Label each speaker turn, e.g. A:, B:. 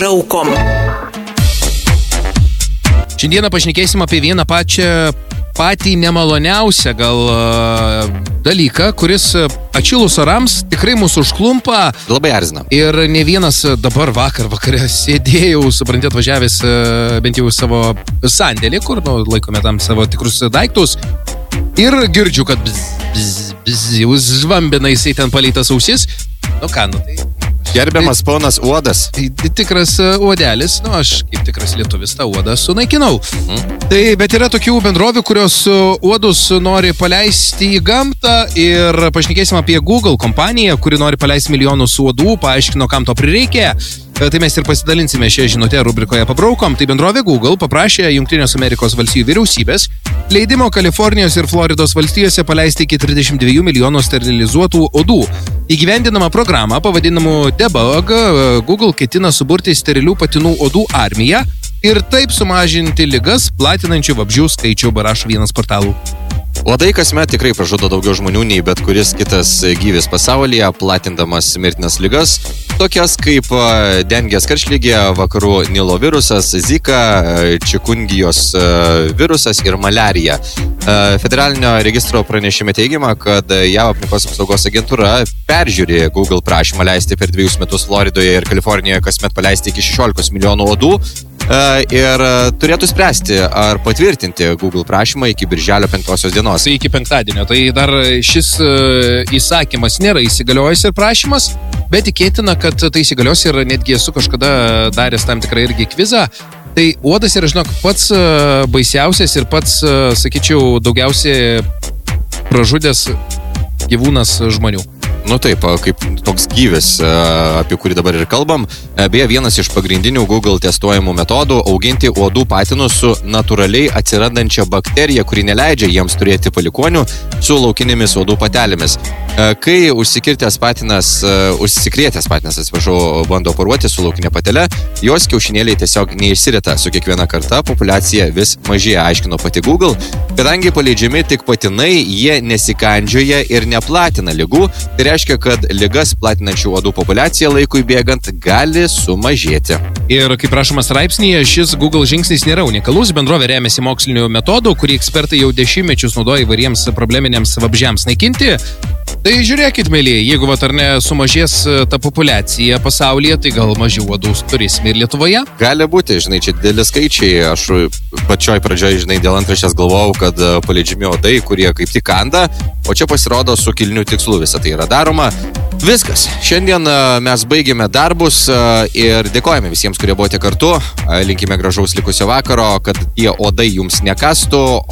A: pabraukom.
B: Šiandieną pašnekėsim apie vieną patį nemaloniausią gal dalyką, kuris atšilus orams tikrai mūsų užklumpa.
C: Labai erzina.
B: Ir ne vienas dabar vakare sėdėjau, suprantate, važiavęs bent jau savo sandėlį, kur laikome tam savo tikrus daiktus. Ir girdžiu, kad jau žvambina jisai ten paleitas ausis. Tai...
C: Gerbiamas ponas uodas.
B: Tai tikras uodelis, aš kaip tikras lietuvis tą uodą sunaikinau. Bet yra tokių bendrovių, kurios uodus nori paleisti į gamtą ir pašnekėsim apie Google kompaniją, kuri nori paleisti milijonus uodų, paaiškino, kam to prireikė. Tai mes ir pasidalinsime šią žinutę rubrikoje Pabraukom. Tai bendrovė Google paprašė Jungtinės Amerikos valstijų vyriausybės leidimo Kalifornijos ir Floridos valstijose paleisti iki 32 milijonų sterilizuotų uodų. Įgyvendinamą programą pavadinamu Debug, Google ketina suburti sterilių patinų uodų armiją ir taip sumažinti ligas platinančių vabzdžių skaičių, rašo vienas portalų.
C: Uodai kasmet tikrai pražudo daugiau žmonių nei bet kuris kitas gyvis pasaulyje, platindamas mirtinas ligas, tokias kaip dengės karštligė, vakarų Nilo virusas, Zika, čikungijos virusas ir maliarija. Federalinio registro pranešime teigiama, kad JAV aplinkos apsaugos agentūra peržiūrė Google prašymą leisti per 2 metus Floridoje ir Kalifornijoje kasmet paleisti iki 16 milijonų uodų. Ir turėtų spręsti ar patvirtinti Google prašymą iki birželio 5 dienos.
B: Tai iki penktadienio. Tai dar šis įsakymas nėra įsigaliojęs ir prašymas, bet tikėtina, kad tai įsigalios ir netgi esu kažkada daręs tam tikrą irgi kvizą. Tai uodas yra, žinok, pats baisiausias ir pats, sakyčiau, daugiausiai pražudęs gyvūnas žmonių.
C: Taip, kaip toks gyvis, apie kurį dabar ir kalbam. Beje, vienas iš pagrindinių Google testuojamų metodų - auginti uodų patinus su natūraliai atsirandančia bakterija, kuri neleidžia jiems turėti palikonių su laukinėmis uodų patelėmis. Kai užsikrėtęs patinas, bando poruoti su laukinė patelė, jos kiaušinėliai tiesiog neišsirita. Su kiekviena karta populiacija vis mažėja, aiškino pati Google. Kadangi paleidžiami tik patinai, jie nesikandžioja ir neplatina ligų. Tai reiškia, kad ligas platinančių uodų populiacija laikui bėgant gali sumažėti.
B: Ir kaip rašoma straipsnyje, šis Google žingsnis nėra unikalus. Bendrovė remiasi mokslinių metodų, kurį ekspertai jau dešimtmečius naudoja įvairiems probleminiams vabzdžiams naikinti. Tai žiūrėkit, mėlyje, jeigu ar ne sumažės ta populiacija pasaulyje, tai gal mažiau uodų turėsime ir Lietuvoje?
C: Gali būti, čia dideli skaičiai. Aš pačioj pradžioj, dėl antraštės galvojau, kad paleidžiami uodai, kurie kaip tik kanda, o čia pasirodo su kilniu tikslu visą tai yra daroma. Viskas. Šiandien mes baigėme darbus ir dėkojame visiems, kurie buvote kartu. Linkime gražaus likusio vakaro, kad tie uodai jums nekastų.